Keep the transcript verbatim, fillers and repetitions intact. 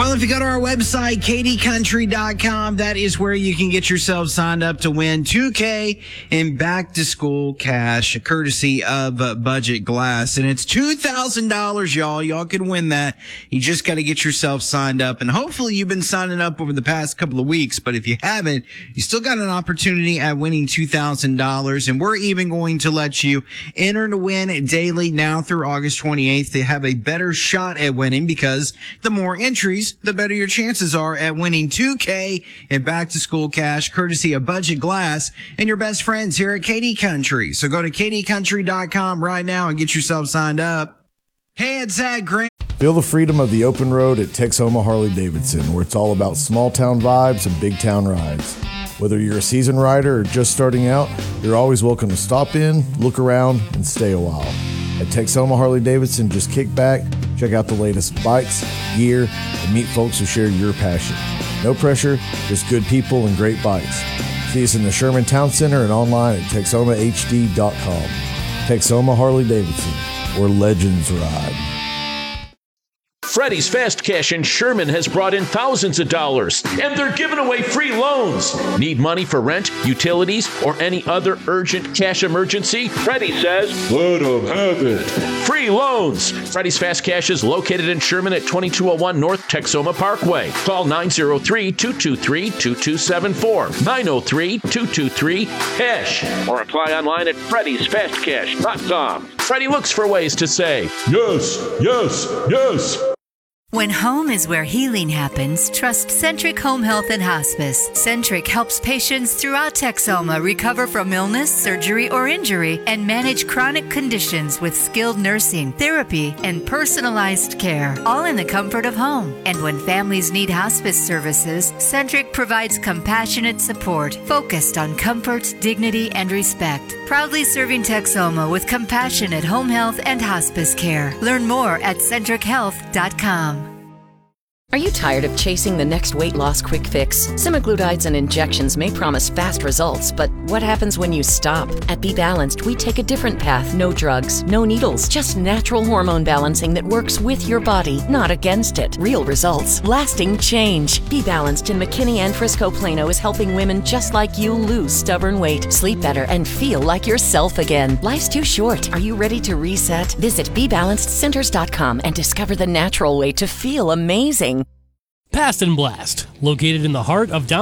Well, if you go to our website, k d country dot com, that is where you can get yourself signed up to win two K in back-to-school cash, courtesy of uh, Budget Glass. And it's two thousand dollars, y'all. Y'all can win that. You just got to get yourself signed up. And hopefully you've been signing up over the past couple of weeks. But if you haven't, you still got an opportunity at winning two thousand dollars. And we're even going to let you enter to win daily now through August twenty-eighth to have a better shot at winning, because the more entries, the better your chances are at winning two K in back-to-school cash, courtesy of Budget Glass and your best friends here at K D Country. So go to k d country dot com right now and get yourself signed up. Hey, it's Zach Grant. Feel the freedom of the open road at Texoma Harley-Davidson, where it's all about small-town vibes and big-town rides. Whether you're a seasoned rider or just starting out, you're always welcome to stop in, look around, and stay a while. At Texoma Harley-Davidson, just kick back, check out the latest bikes, gear, and meet folks who share your passion. No pressure, just good people and great bikes. See us in the Sherman Town Center and online at texoma h d dot com. Texoma Harley-Davidson, where legends ride. Freddy's Fast Cash in Sherman has brought in thousands of dollars, and they're giving away free loans. Need money for rent, utilities, or any other urgent cash emergency? Freddy says, let them have it. Free loans. Freddy's Fast Cash is located in Sherman at twenty-two oh one North Texoma Parkway. Call nine oh three, two two three, two two seven four, nine oh three, two two three, cash, or apply online at freddys fast cash dot com. Freddy looks for ways to say, yes, yes, yes. When home is where healing happens, trust Centric Home Health and Hospice. Centric helps patients throughout Texoma recover from illness, surgery, or injury and manage chronic conditions with skilled nursing, therapy, and personalized care, all in the comfort of home. And when families need hospice services, Centric provides compassionate support focused on comfort, dignity, and respect. Proudly serving Texoma with compassionate home health and hospice care. Learn more at centric health dot com. Are you tired of chasing the next weight loss quick fix? Semaglutides and injections may promise fast results, but what happens when you stop? At Be Balanced, we take a different path. No drugs, no needles, just natural hormone balancing that works with your body, not against it. Real results, lasting change. Be Balanced in McKinney and Frisco Plano is helping women just like you lose stubborn weight, sleep better, and feel like yourself again. Life's too short. Are you ready to reset? Visit be balanced centers dot com and discover the natural way to feel amazing. Past and Blast, located in the heart of downtown